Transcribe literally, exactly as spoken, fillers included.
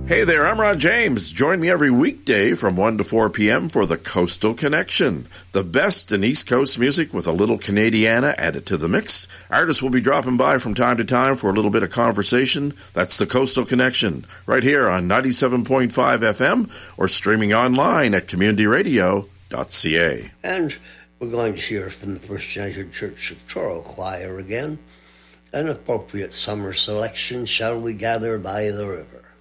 Hey there, I'm Ron James. Join me every weekday from one to four p.m. for the Coastal Connection. The best in East Coast music with a little Canadiana added to the mix. Artists will be dropping by from time to time for a little bit of conversation. That's the Coastal Connection, right here on ninety-seven point five F M or streaming online at community radio dot c a. And we're going to hear from the First United Church of Truro Choir again. An appropriate summer selection, Shall We Gather by the River.